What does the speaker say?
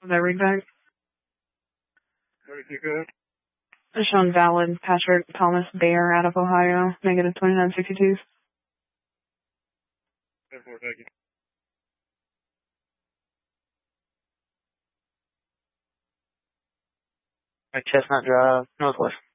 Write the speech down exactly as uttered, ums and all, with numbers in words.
Was that read back? thirty-two good. It's shown valid. Patrick Thomas Bear out of Ohio. Negative twenty-nine sixty-two. ten four, thank you. Chestnut Drive, Northwest.